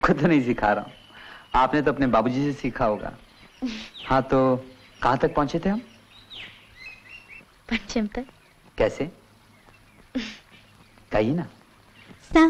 खुद तो नहीं सिखा रहा हूँ, आपने तो अपने बाबूजी से सीखा होगा। हाँ तो कहाँ तक पहुंचे थे हम? पंचम तक। कैसे? कहिए ना।